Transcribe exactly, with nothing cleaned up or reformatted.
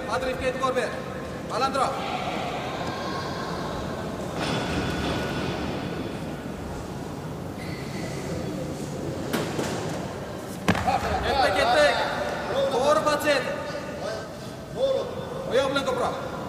Adrif ketib ko'r ber. Balandroq. Ketdik, ketdik. To'g'ri patsent. Oyoq bilan ko'proq.